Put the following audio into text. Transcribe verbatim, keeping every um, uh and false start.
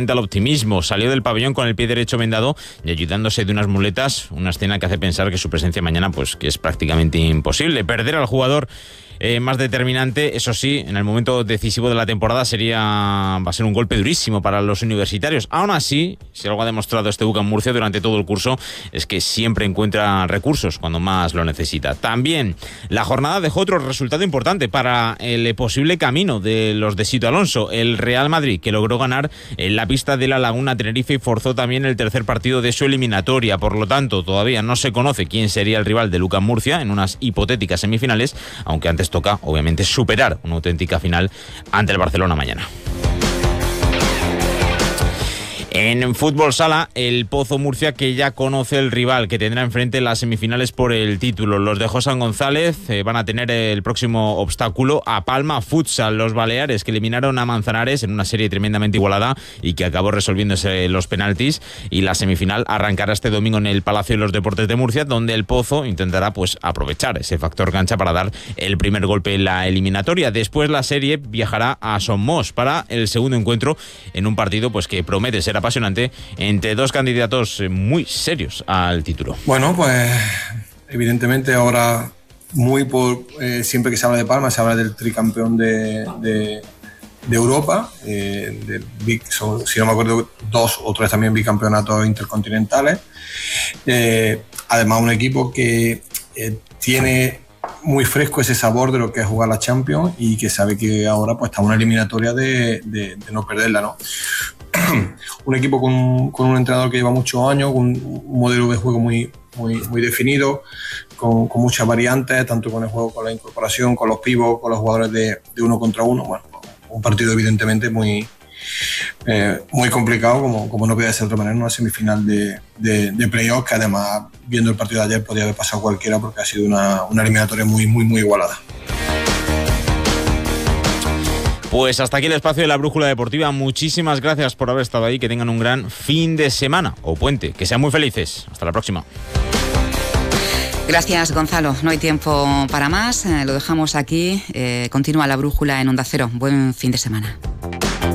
rápidamente al optimismo. Salió del pabellón con el pie derecho vendado y ayudándose de unas muletas, una escena que hace pensar que su presencia mañana pues que es prácticamente imposible. Perder al jugador Eh, más determinante, eso sí, en el momento decisivo de la temporada sería va a ser un golpe durísimo para los universitarios. Aún así, si algo ha demostrado este UCAM Murcia durante todo el curso es que siempre encuentra recursos cuando más lo necesita. También la jornada dejó otro resultado importante para el posible camino de los de Sito Alonso, el Real Madrid, que logró ganar en la pista de la Laguna Tenerife y forzó también el tercer partido de su eliminatoria. Por lo tanto, todavía no se conoce quién sería el rival del UCAM Murcia en unas hipotéticas semifinales, aunque antes toca, obviamente, superar una auténtica final ante el Barcelona mañana. En fútbol sala, el Pozo Murcia, que ya conoce el rival que tendrá enfrente en las semifinales por el título. Los de Josan González eh, van a tener el próximo obstáculo a Palma Futsal, los baleares que eliminaron a Manzanares en una serie tremendamente igualada y que acabó resolviéndose los penaltis, y la semifinal arrancará este domingo en el Palacio de los Deportes de Murcia, donde el Pozo intentará pues aprovechar ese factor cancha para dar el primer golpe en la eliminatoria. Después la serie viajará a Somos para el segundo encuentro en un partido pues que promete ser apasionante entre dos candidatos muy serios al título. Bueno, pues evidentemente ahora muy por eh, siempre que se habla de Palma se habla del tricampeón de, de, de Europa, eh, de, son, si no me acuerdo, dos o tres también bicampeonatos intercontinentales. Eh, además un equipo que eh, tiene muy fresco ese sabor de lo que es jugar la Champions y que sabe que ahora pues está una eliminatoria de, de, de no perderla, ¿no? Un equipo con, con un entrenador que lleva muchos años, con un modelo de juego muy, muy, muy definido, con, con muchas variantes, tanto con el juego, con la incorporación, con los pivots, con los jugadores de, de uno contra uno. Bueno, un partido evidentemente muy, eh, muy complicado, como, como no podía ser de otra manera, en una semifinal de, de, de playoff, que además, viendo el partido de ayer, podía haber pasado cualquiera porque ha sido una, una eliminatoria muy, muy, muy igualada. Pues hasta aquí el espacio de la Brújula Deportiva. Muchísimas gracias por haber estado ahí. Que tengan un gran fin de semana o puente. Que sean muy felices. Hasta la próxima. Gracias, Gonzalo. No hay tiempo para más. Eh, lo dejamos aquí. Eh, continúa la Brújula en Onda Cero. Buen fin de semana.